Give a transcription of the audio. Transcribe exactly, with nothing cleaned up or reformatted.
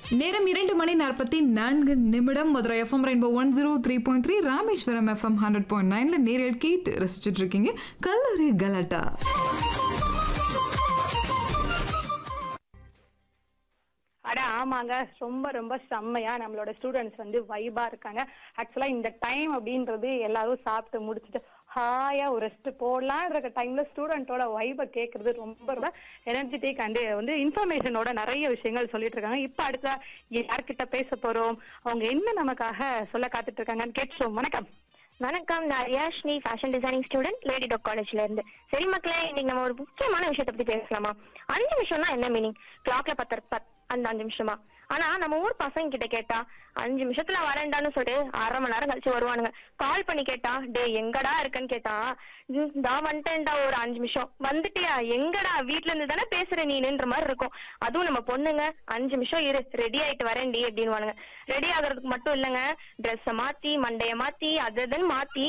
நேரம் இரண்டு மணி நாற்பத்தி நான்கு நிமிடம். Madurai FM rainbow one zero three point three, Rameswaram FM hundred point நைன்ல நேரில் கேட்டு ரசிச்சுட்டு இருக்கீங்க கல்லூரி கலாட்டா. அட ஆமாங்க, ரொம்ப ரொம்ப செம்மையா நம்மளோட ஸ்டூடெண்ட்ஸ் வந்து வைபா இருக்காங்க. ஆக்சுவலா இந்த டைம் அப்படின்றது எல்லாரும் சாப்பிட்டு முடிச்சுட்டு ஹாயா ஒரு ரெஸ்ட் போடலான்ற டைம்ல ஸ்டூடெண்டோட வைபை கேட்கறது ரொம்ப ரொம்ப எனர்ஜெட்டிக் அண்ட் வந்து இன்ஃபர்மேஷனோட நிறைய விஷயங்கள் சொல்லிட்டு இருக்காங்க. இப்ப அடுத்த யார்கிட்ட பேச போறோம், அவங்க என்ன நமக்காக சொல்ல காத்துட்டு இருக்காங்கன்னு கேட்டுருவோம். வணக்கம். வணக்கம், நான் ரியாஷ்னி, fashion designing student, lady talk காலேஜ்ல இருந்து. சரி மக்களே, இன்னைக்கு நம்ம ஒரு முக்கியமான விஷயத்தை பத்தி பேசலாமா? அஞ்சு நிமிஷம்னா என்ன மீனிங்? கிளாக்ல பத்து பத் அந்த அஞ்சு நிமிஷமா? ஆனா நம்ம ஊர் பசங்க கிட்ட கேட்டா அஞ்சு நிமிஷத்துல வரேன்டான்னு சொல்லிட்டு அரை மணி நேரம் கழிச்சு வருவானுங்க. கால் பண்ணி கேட்டா டே எங்கடா இருக்கன்னு கேட்டா தான் வந்துட்டேன்டா ஒரு அஞ்சு நிமிஷம். வந்துட்டியா? எங்கடா? வீட்டுல இருந்து தானே பேசுற நீனுன்ற மாதிரி இருக்கும். அதுவும் நம்ம பொண்ணுங்க அஞ்சு நிமிஷம் இரு, ரெடி ஆயிட்டு வரேன்டி அப்படின்னு. ரெடி ஆகுறதுக்கு மட்டும் இல்லைங்க, ட்ரெஸ்ஸை மாத்தி மண்டைய மாத்தி அதுன்னு மாத்தி